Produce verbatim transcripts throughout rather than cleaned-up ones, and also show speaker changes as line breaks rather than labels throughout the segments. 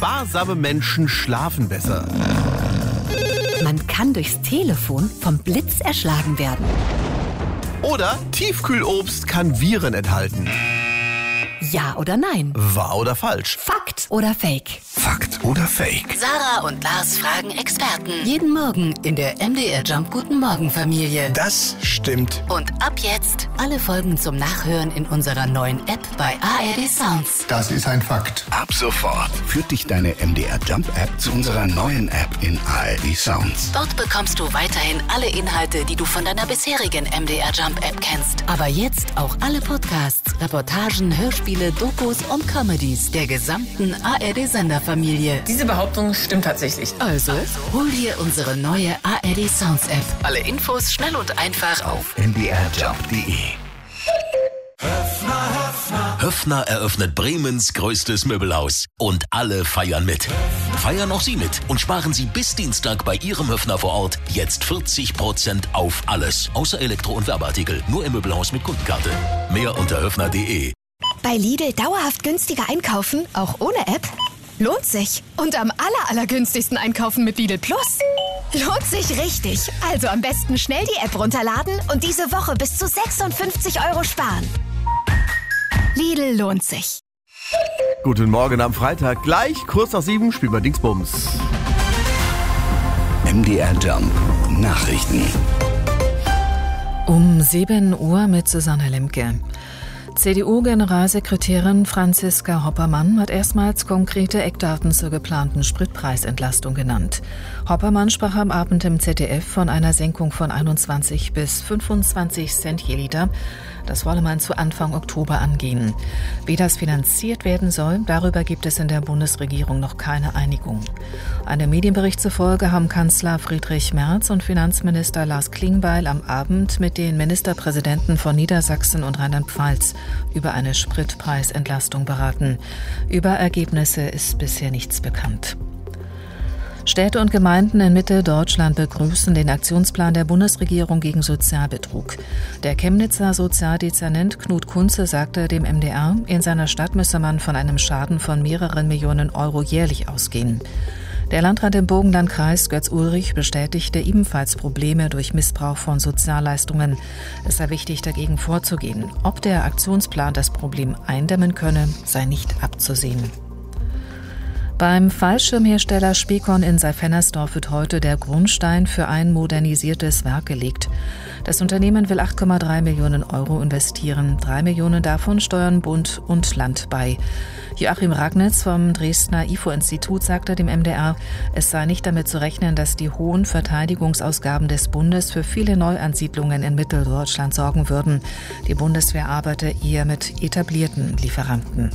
sparsame Menschen schlafen besser.
Man kann durchs Telefon vom Blitz erschlagen werden.
Oder Tiefkühlobst kann Viren enthalten.
Ja oder nein?
Wahr oder falsch?
Fakt oder Fake?
Fakt oder Fake?
Sarah und Lars fragen Experten. Jeden Morgen in der M D R Jump Guten Morgen Familie.
Das stimmt.
Und ab jetzt alle Folgen zum Nachhören in unserer neuen App bei A R D Sounds.
Das ist ein Fakt.
Ab sofort führt dich deine M D R Jump App zu unserer neuen App in A R D Sounds.
Dort bekommst du weiterhin alle Inhalte, die du von deiner bisherigen M D R Jump App kennst. Aber jetzt auch alle Podcasts, Reportagen, Hörspiele, Dokus und Comedies der gesamten A R D-Senderfamilie.
Diese Behauptung stimmt tatsächlich.
Also, hol dir unsere neue A R D Sounds App. Alle Infos schnell und einfach auf
m d r jump punkt d e. Höffner eröffnet Bremens größtes Möbelhaus. Und alle feiern mit. Feiern auch Sie mit und sparen Sie bis Dienstag bei Ihrem Höffner vor Ort jetzt vierzig Prozent auf alles. Außer Elektro- und Werbeartikel. Nur im Möbelhaus mit Kundenkarte. Mehr unter höffner punkt d e.
Bei Lidl dauerhaft günstiger einkaufen, auch ohne App? Lohnt sich. Und am aller, allergünstigsten einkaufen mit Lidl Plus? Lohnt sich richtig. Also am besten schnell die App runterladen und diese Woche bis zu sechsundfünfzig Euro sparen. Lidl lohnt sich.
Guten Morgen am Freitag. Gleich kurz nach sieben spielen wir Dingsbums.
M D R Jump Nachrichten.
Um sieben Uhr mit Susanne Lemke. C D U-Generalsekretärin Franziska Hoppermann hat erstmals konkrete Eckdaten zur geplanten Spritpreisentlastung genannt. Hoppermann sprach am Abend im Z D F von einer Senkung von einundzwanzig bis fünfundzwanzig Cent je Liter. Das wolle man zu Anfang Oktober angehen. Wie das finanziert werden soll, darüber gibt es in der Bundesregierung noch keine Einigung. Einem Medienbericht zufolge haben Kanzler Friedrich Merz und Finanzminister Lars Klingbeil am Abend mit den Ministerpräsidenten von Niedersachsen und Rheinland-Pfalz über eine Spritpreisentlastung beraten. Über Ergebnisse ist bisher nichts bekannt. Städte und Gemeinden in Mitteldeutschland begrüßen den Aktionsplan der Bundesregierung gegen Sozialbetrug. Der Chemnitzer Sozialdezernent Knut Kunze sagte dem M D R, in seiner Stadt müsse man von einem Schaden von mehreren Millionen Euro jährlich ausgehen. Der Landrat im Burgenlandkreis, Götz Ulrich, bestätigte ebenfalls Probleme durch Missbrauch von Sozialleistungen. Es sei wichtig, dagegen vorzugehen. Ob der Aktionsplan das Problem eindämmen könne, sei nicht abzusehen. Beim Fallschirmhersteller Specon in Seifernersdorf wird heute der Grundstein für ein modernisiertes Werk gelegt. Das Unternehmen will acht Komma drei Millionen Euro investieren. Drei Millionen davon steuern Bund und Land bei. Joachim Ragnitz vom Dresdner I F O-Institut sagte dem M D R, es sei nicht damit zu rechnen, dass die hohen Verteidigungsausgaben des Bundes für viele Neuansiedlungen in Mitteldeutschland sorgen würden. Die Bundeswehr arbeite eher mit etablierten Lieferanten.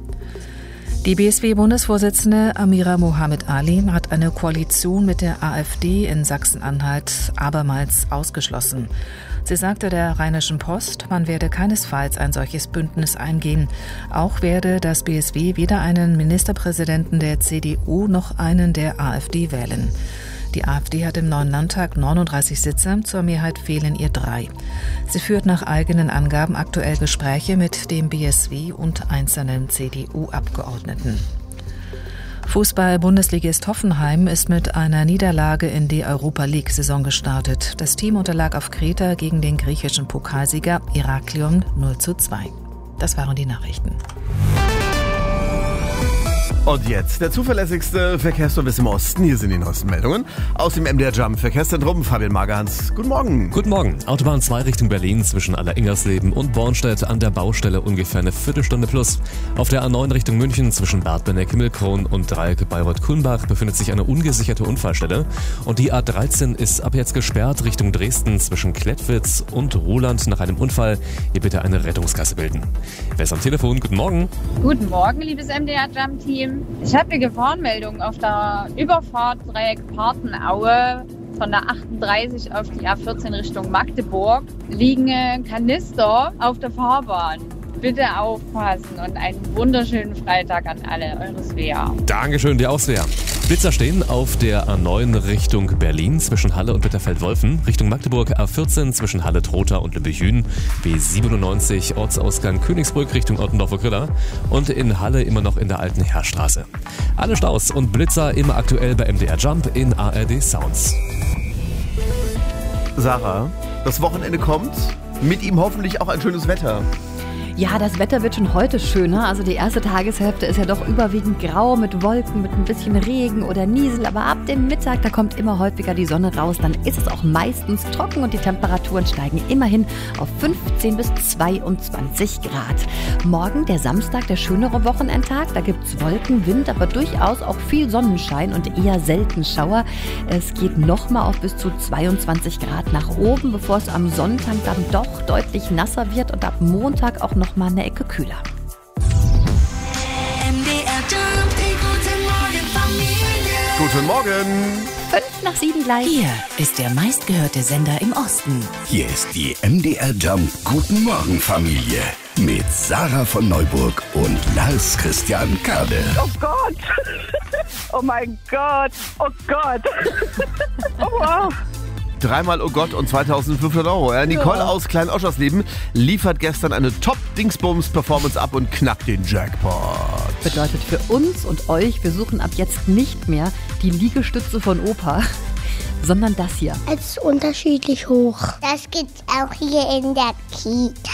Die B S W-Bundesvorsitzende Amira Mohamed Ali hat eine Koalition mit der AfD in Sachsen-Anhalt abermals ausgeschlossen. Sie sagte der Rheinischen Post, man werde keinesfalls ein solches Bündnis eingehen. Auch werde das B S W weder einen Ministerpräsidenten der C D U noch einen der AfD wählen. Die AfD hat im neuen Landtag neununddreißig Sitze, zur Mehrheit fehlen ihr drei. Sie führt nach eigenen Angaben aktuell Gespräche mit dem B S W und einzelnen C D U-Abgeordneten. Fußball-Bundesligist Hoffenheim ist mit einer Niederlage in die Europa-League-Saison gestartet. Das Team unterlag auf Kreta gegen den griechischen Pokalsieger Heraklion null zu zwei. Das waren die Nachrichten.
Und jetzt der zuverlässigste Verkehrsservice im Osten. Hier sind die neuesten Meldungen aus dem M D R Jump Verkehrszentrum. Fabian Magerhans, guten Morgen.
Guten Morgen. Autobahn zwei Richtung Berlin zwischen Alleringersleben und Bornstedt an der Baustelle ungefähr eine Viertelstunde plus. Auf der A neun Richtung München zwischen Bad Benneck-Himmelkron und Dreieck Bayreuth-Kulmbach befindet sich eine ungesicherte Unfallstelle. Und die A dreizehn ist ab jetzt gesperrt Richtung Dresden zwischen Klettwitz und Ruhland nach einem Unfall. Hier bitte eine Rettungskasse bilden. Wer ist am Telefon? Guten Morgen.
Guten Morgen, liebes M D R Jump Team. Ich habe eine Gefahrenmeldung auf der Überfahrt Dreieck Partenaue von der achtunddreißig auf die A vierzehn Richtung Magdeburg. Liegen Kanister auf der Fahrbahn. bitte aufpassen und einen wunderschönen Freitag an alle. Eure Svea.
Dankeschön, dir auch, Svea. Blitzer stehen auf der A neun Richtung Berlin zwischen Halle und Bitterfeld-Wolfen, Richtung Magdeburg A vierzehn zwischen Halle-Trotha und Lübbecke-Hüen, B siebenundneunzig Ortsausgang Königsbrück Richtung Ottendorfer-Griller und in Halle immer noch in der alten Heerstraße. Alle Staus und Blitzer immer aktuell bei M D R Jump in A R D Sounds.
Sarah, das Wochenende kommt, mit ihm hoffentlich auch ein schönes Wetter.
Ja, das Wetter wird schon heute schöner. Also die erste Tageshälfte ist ja doch überwiegend grau mit Wolken, mit ein bisschen Regen oder Niesel. Aber ab dem Mittag, da kommt immer häufiger die Sonne raus. Dann ist es auch meistens trocken und die Temperaturen steigen immerhin auf fünfzehn bis zweiundzwanzig Grad. Morgen, der Samstag, der schönere Wochenendtag. Da gibt es Wolken, Wind, aber durchaus auch viel Sonnenschein und eher selten Schauer. Es geht nochmal auf bis zu zweiundzwanzig Grad nach oben, bevor es am Sonntag dann doch deutlich nasser wird und ab Montag auch noch mal eine Ecke kühler.
M D R Jump, guten Morgen Familie.
Guten Morgen.
Fünf nach sieben gleich.
Hier ist der meistgehörte Sender im Osten.
Hier ist die M D R Jump Guten Morgen Familie mit Sarah von Neuburg und Lars Christian Kade.
Oh Gott! Oh mein Gott! Oh Gott! Oh wow!
Dreimal Oh Gott und zweitausendfünfhundert Euro. Ja, Nicole ja. aus Klein-Oschersleben liefert gestern eine Top-Dingsbums-Performance ab und knackt den Jackpot.
Bedeutet für uns und euch, wir suchen ab jetzt nicht mehr die Liegestütze von Opa, sondern das hier.
Es ist unterschiedlich hoch. Das gibt's auch hier in der Kita.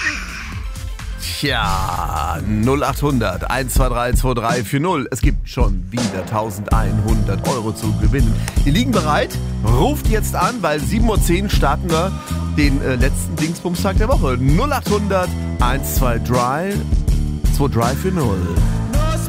Tja, null achthundert eins zwei drei zwei drei vier null. Es gibt schon wieder eintausendeinhundert Euro zu gewinnen. Die liegen bereit. Ruft jetzt an, weil sieben Uhr zehn starten wir den äh, letzten Dingsbumstag der Woche. null achthundert eins zwei drei zwei drei vier null.